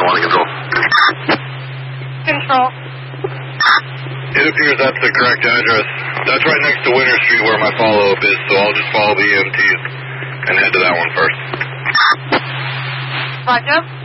1 control. Control. It appears that's the correct address. That's right next to Winter Street where my follow-up is, so I'll just follow the EMTs and head to that one first. Roger.